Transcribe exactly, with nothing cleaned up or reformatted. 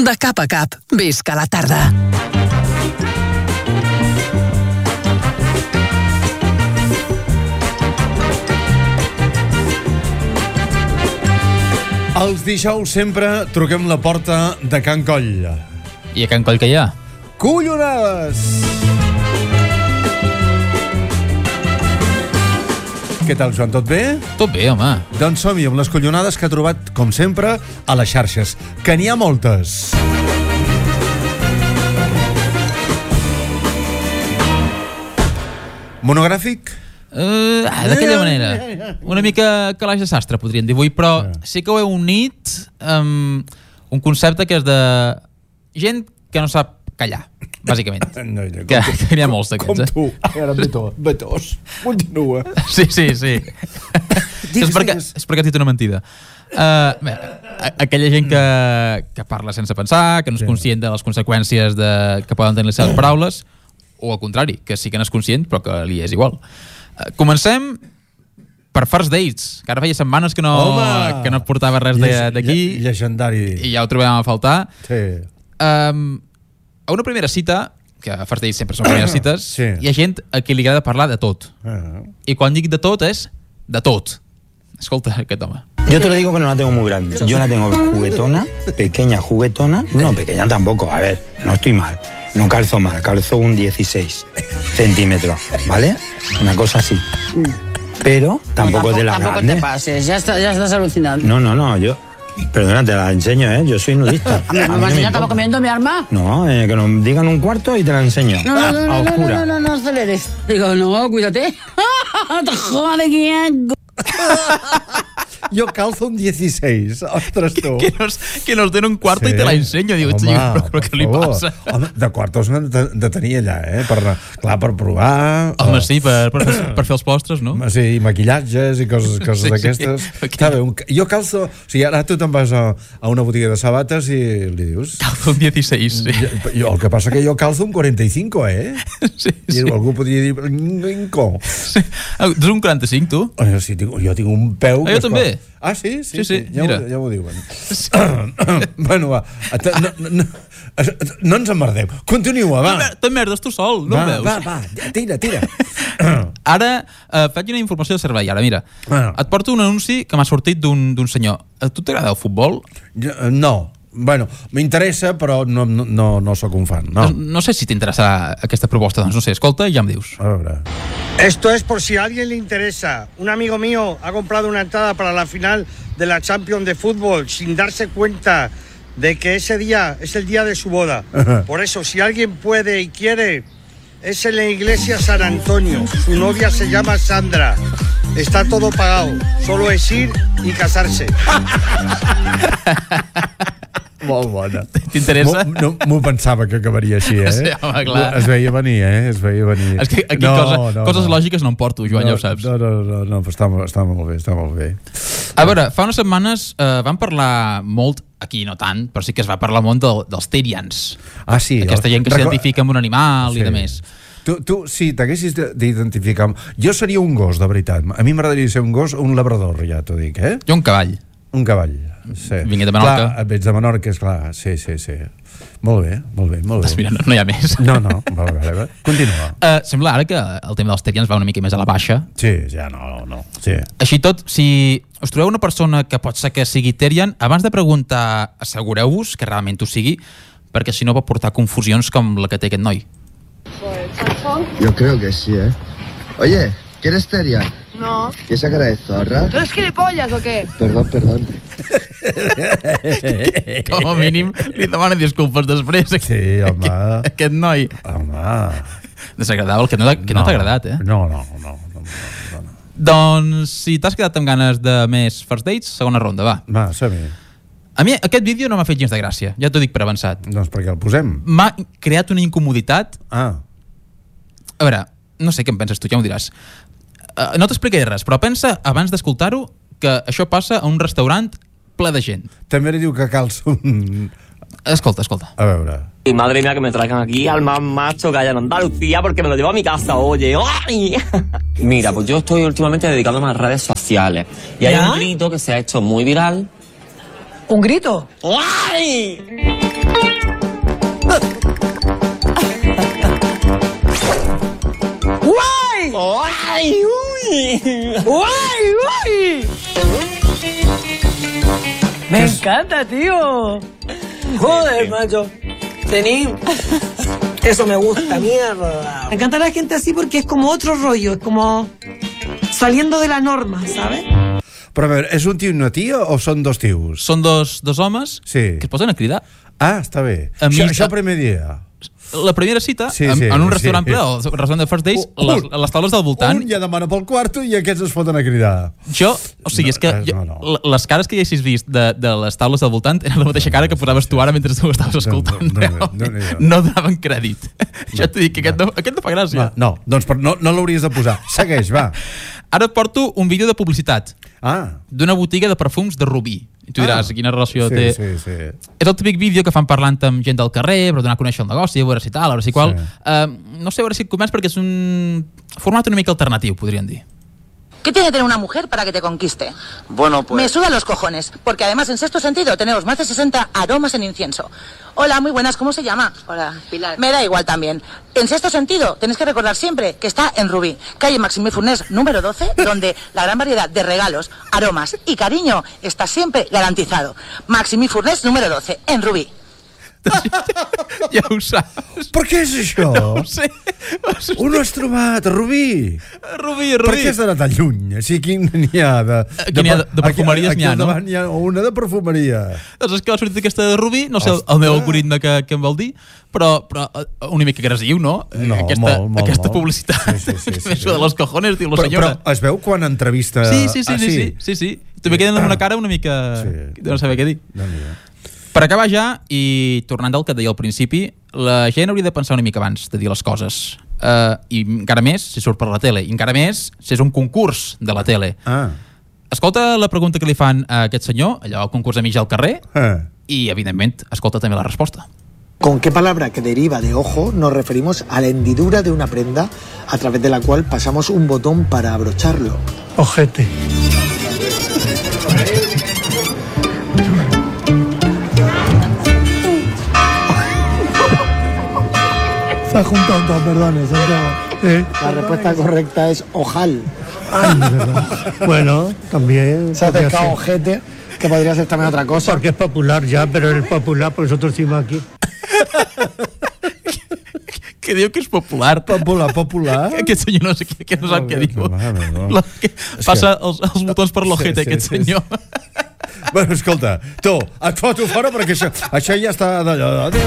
De cap a cap, visca la tarda. Els dijous sempre truquem la porta de Can Coll. I a Can Coll què hi ha? Collonades! Què tal, Joan? Tot bé? Tot bé, home. Doncs som-hi amb les collonades que ha trobat, com sempre, a les xarxes. Que n'hi ha moltes. Monogràfic? Uh, ah, d'aquella manera. Una mica calaix de sastre, podríem dir avui, però sí que ho he unit amb un concepte que és de gent que no sap callar, bàsicament. No, no, que, tu, que n'hi ha molts d'aquests. Com tu. Ara, vetós, vetós. Continua. Sí, sí, sí. Digues, és, perquè, digues. és perquè has dit una mentida. Uh, bé, aquella gent que, que parla sense pensar, que no és Sí. conscient de les conseqüències de, que poden tenir les seves paraules, o al contrari, que sí que n'és conscient, però que li és igual. Uh, comencem per First Dates, que ara feia setmanes que no, Home! que no portava res Lle- d'aquí, lle- Llegendari. i ja ho trobem a faltar. Sí. Um, a una primera cita, que a First Dates sempre són primeres cites, Sí. hi ha gent a qui li agrada parlar de tot. Ah. I quan dic de tot és de tot. Escolta aquest home. Yo te lo digo que no la tengo muy grande. Yo la tengo juguetona, pequeña juguetona. No, pequeña tampoco, a ver, no estoy mal. No calzo mal, calzo un dieciséis centímetros, ¿vale? Una cosa así. Pero tampoco, no, tampoco de la tampoco grande. te pases, ya, está, ya estás alucinando. No, no, no, yo... Perdona, te la enseño, ¿eh? Yo soy nudista. ¿Me A mí no vas me a acabo importa. comiendo mi arma? No, eh, que nos digan un cuarto y te la enseño. No, no, no, a no, no, no, oscura. no, no, no aceleres. Digo, no, cuídate. Joder, quién. Jo calzo un dieciséis. Ostres, tu. Que nos, que nos den un cuarto Sí. i te la ensenyo. Diu, Home, però, però què li per favor. passa? Home, de quartos n'han de, de tenir allà, eh? Per, clar, per provar... Home, o- sí, per, per, fer- per fer els postres, no? Sí, i maquillatges i coses, coses Sí, sí. d'aquestes. Ok. Està bé, un, jo calço... O sigui, ara tu te'n vas a, a una botiga de sabates i li dius... Calzo un dieciséis, sí. Jo, jo, el que passa que jo calzo un quaranta i cinc, eh? Sí, I sí. algú podria dir... Inco. sí. Ah, tu ets un quaranta-cinc, tu? Oh, jo, sí, tinc, jo tinc un peu... Ah, que jo es també. pot- Ah, sí? Sí, Sí, sí, ja, mira. ho, ja ho diuen. Bueno, va. No, no, no, no ens emmerdem. Continua, va. Te merdes tu sol, no va, em veus? va, va, tira, tira. Ara eh, faig una informació de servei. Ara, mira, Ah. et porto un anunci que m'ha sortit d'un d'un senyor. A tu t'agrada el futbol? Jo, no. Bueno, m'interessa, però no, no, no, no sóc un fan. No. No sé si t'interessa aquesta proposta, doncs no sé, escolta i ja em dius. A veure. Esto es por si a alguien le interesa. Un amigo mío ha comprado una entrada para la final de la Champions de fútbol sin darse cuenta de que ese día es el día de su boda. Por eso, si alguien puede y quiere, es en la iglesia San Antonio. Su novia se llama Sandra. Está todo pagado. Solo es ir y casarse. Molt bona. T'interessa? M'ho- No, m'ho pensava que acabaria així, eh? Sí, home, clar. Es veia venir, eh? Es veia venir. És que aquí No, cosa, no, coses no. lògiques no em porto, Joan, no, ja ho saps. No, no, no, no, però està, està molt bé, està molt bé. A veure, fa unes setmanes eh, vam parlar molt, aquí no tant, però sí que es va parlar molt del, dels Terians. Ah, sí. Aquesta gent que Record- s'identifica amb un animal Sí. i de més. Tu, tu si t'haguessis de- d'identificar... amb- Jo seria un gos, de veritat. A mi m'agradaria ser un gos o un labrador, ja t'ho dic, eh? Jo un cavall. Un cavall, sí. Vinga, de Menorca. Clar, ets de Menorca, és clar. Sí, sí, sí. Molt bé, molt bé, molt bé. Doncs mira, no, no hi ha més. No, no, vale, vale, vale. Continua. Uh, sembla ara que el tema dels Terians va una mica més a la baixa. Sí, ja no, no. Sí. Així tot, si us trobeu una persona que pot ser que sigui Terian, abans de preguntar, assegureu-vos que realment ho sigui, perquè si no pot portar confusions com la que té aquest noi. Yo creo que sí, ¿eh? Oye, ¿quieres Terian? No. ¿Y esa cara de zorra? ¿Tú eres gilipollas o qué? Perdón, perdón. Com a mínim li demana disculpes després. Sí, home. Aquest, aquest noi. Home. Desagradable, que no, que no, no t'ha agradat, eh? No, no, no. no, no, no. Doncs si t'has quedat amb ganes de més first dates, segona ronda, va. Va, som-hi. A mi aquest vídeo no m'ha fet gens de gràcia, ja t'ho dic per avançat. Doncs perquè el posem. M'ha creat una incomoditat. Ah. A veure, no sé què en penses tu, ja m'ho diràs. Uh, no t'explicaré res, però pensa, abans d'escoltar-ho, que això passa a un restaurant ple de gent. També li diu que calça un... Escolta, escolta. A veure. Y madre mía que me traigan aquí al más macho que haya en Andalucía porque me lo llevo a mi casa, oye. ¡Ay! Mira, pues yo estoy últimamente dedicándome a las redes sociales. Y hay ¿Ya? un grito que se ha hecho muy viral. ¿Un grito? ¡Ay! ¡Guay! ¡Ay, uy! ¡Guay, guay! Me encanta, tío. Joder, macho. Tení. Eso me gusta, mierda. Me encanta la gente así porque es como otro rollo, es como saliendo de la norma, ¿sabes? Però a veure, és un tio i una tia o són dos tios? Són dos, dos homes sí. que es posen a cridar. Ah, està bé. A mi- Això, això el primer dia. La primera cita, Sí, en, sí, en un sí. restaurant ple, o el restaurant de First Days, Un- les, les taules del voltant. Un ja demana pel quarto i aquests es foten a cridar. Jo, o sigui, és que No, jo, no, no. l- les cares que haguessis vist de, de les taules del voltant eren la mateixa cara que posaves tu ara mentre tu ho estaves escoltant. no, no, no, no, Realment. no. No donaven crèdit. Ja t'ho dic, que aquest no, aquest no fa gràcia. No, doncs per, no, no l'hauries de posar. Segueix, va. Ara et porto un vídeo de publicitat Ah. d'una botiga de perfums de Rubí. I tu diràs, Ah. quina relació Sí, té... sí, sí. És el típic vídeo que fan parlant amb gent del carrer per donar a conèixer el negoci, a veure si tal, a veure si qual. Sí. Uh, no sé, a veure si et convenç perquè és un format una mica alternatiu, podríem dir. ¿Qué tiene que tener una mujer para que te conquiste? Bueno, pues... Me sudan los cojones, porque además en Sexto Sentido tenemos más de sesenta aromas en incienso. Hola, muy buenas, ¿cómo se llama? Hola, Pilar. Me da igual también. En Sexto Sentido tenéis que recordar siempre que está en Rubí, calle Maximí Fournes número doce, donde la gran variedad de regalos, aromas y cariño está siempre garantizado. Maximí Fournes número doce, en Rubí. Ja ho saps. Per què és això? No ho sé. On ho has trobat, Rubí? Rubí, Per Rubí. què has d'anar tan lluny? O sigui, quin n'hi ha de... Aquí n'hi ha de- de perfumeries aquí n'hi ha, al no? davant n'hi ha una de perfumeria. Doncs és que ha sortit aquesta de Rubí, no sé el, el meu algoritme que, que em vol dir, però, però eh, una mica agressiu, no? No, aquesta, molt, molt, aquesta molt. publicitat. Sí, sí, sí, sí, Això de los cojones, diu la Però, senyora. però es veu quan entrevista... Sí, sí, sí, Ah, sí, sí, sí, sí. També queden amb una cara una mica... Sí. de no saber què dir. Déu-n'hi-do. Per acabar ja, i tornant al que et deia al principi, la gent hauria de pensar una mica abans de dir les coses. Uh, I encara més si surt per la tele. I encara més si és un concurs de la tele. Ah. Escolta la pregunta que li fan a aquest senyor, allò al concurs Amics al carrer, Ah. i evidentment escolta també la resposta. ¿Con qué palabra que deriva de ojo nos referimos a la hendidura de una prenda a través de la cual pasamos un botón para abrocharlo? Ojete. Se ha juntado todo, perdón, Santiago. ¿Eh? La respuesta correcta es ojal. Ay, de verdad. Bueno, también. Se ha podría acercado ser. ojete, que podría ser también otra cosa. Porque es popular ya, pero es popular, por nosotros decimos aquí. Que diu que és popular. Popular, popular. Aquest senyor no sé què, que no sap què diu. Mare, no. La, que passa els, els botons per l'ojete, Sí, sí, aquest sí, senyor. Bueno, escolta, tu, et foto fora perquè això, això ja està d'allò. Adéu.